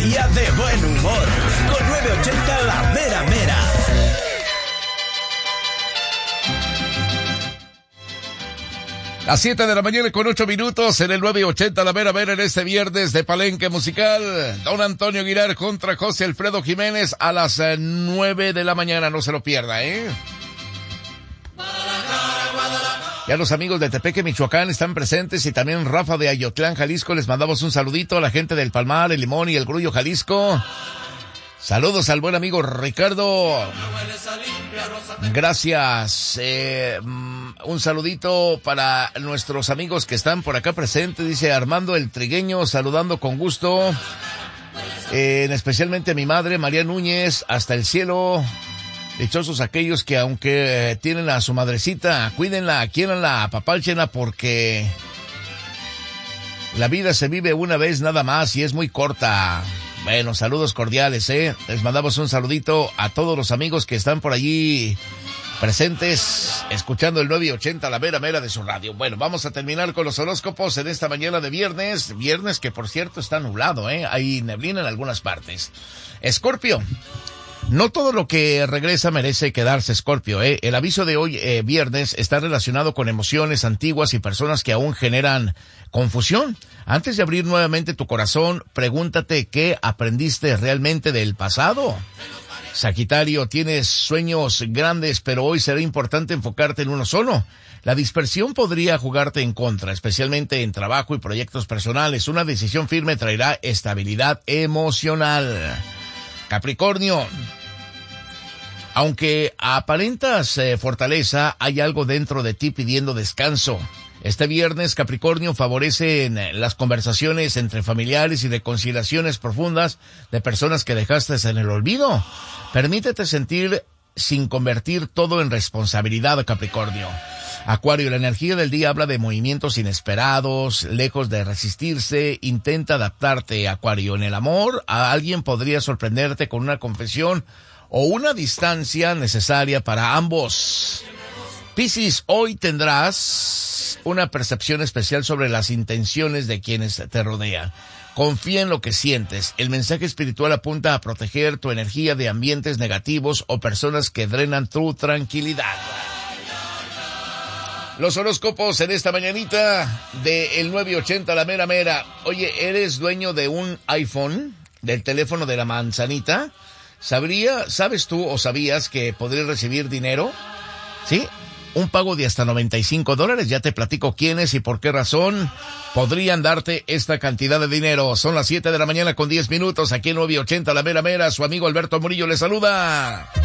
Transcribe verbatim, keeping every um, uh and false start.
día de buen humor. Con nueve ochenta La Mera Mera. A siete de la mañana con ocho minutos en el nueve ochenta La Mera Mera en este viernes de Palenque Musical. Don Antonio Aguilar contra José Alfredo Jiménez a las eh, nueve de la mañana. No se lo pierda, ¿eh? Ya los amigos de Tepeque, Michoacán están presentes y también Rafa de Ayotlán, Jalisco. Les mandamos un saludito a la gente del Palmar, el Limón y el Grullo, Jalisco. Saludos al buen amigo Ricardo. Gracias. Eh, un saludito para nuestros amigos que están por acá presentes. Dice Armando el Trigueño, saludando con gusto. Eh, especialmente a mi madre, María Núñez, hasta el cielo. Dichosos aquellos que aunque tienen a su madrecita, cuídenla, quiéranla, apapálchenla, porque la vida se vive una vez nada más y es muy corta. Bueno, saludos cordiales, ¿eh? Les mandamos un saludito a todos los amigos que están por allí presentes, escuchando el nueve ochenta La Mera Mera de su radio. Bueno, vamos a terminar con los horóscopos en esta mañana de viernes. Viernes que, por cierto, está nublado, ¿eh? Hay neblina en algunas partes. Escorpio. No todo lo que regresa merece quedarse, Escorpio, ¿eh? El aviso de hoy, eh, viernes, está relacionado con emociones antiguas y personas que aún generan confusión. Antes de abrir nuevamente tu corazón, pregúntate qué aprendiste realmente del pasado. Sagitario, tienes sueños grandes, pero hoy será importante enfocarte en uno solo. La dispersión podría jugarte en contra, especialmente en trabajo y proyectos personales. Una decisión firme traerá estabilidad emocional. Capricornio, aunque aparentas eh, fortaleza, hay algo dentro de ti pidiendo descanso. Este viernes, Capricornio, favorecen las conversaciones entre familiares y reconciliaciones profundas de personas que dejaste en el olvido. Permítete sentir sin convertir todo en responsabilidad, Capricornio. Acuario, la energía del día habla de movimientos inesperados, lejos de resistirse. Intenta adaptarte, Acuario. En el amor, a alguien podría sorprenderte con una confesión o una distancia necesaria para ambos. Piscis, hoy tendrás una percepción especial sobre las intenciones de quienes te rodean. Confía en lo que sientes. El mensaje espiritual apunta a proteger tu energía de ambientes negativos o personas que drenan tu tranquilidad. Los horóscopos en esta mañanita de el nueve ochenta La Mera Mera. Oye, ¿eres dueño de un iPhone, del teléfono de la manzanita? ¿Sabría, sabes tú o sabías que podrías recibir dinero? ¿Sí? Un pago de hasta noventa y cinco dólares. Ya te platico quiénes y por qué razón podrían darte esta cantidad de dinero. Son las siete de la mañana con diez minutos aquí en nueve ochenta La Mera Mera. Su amigo Alberto Murillo le saluda.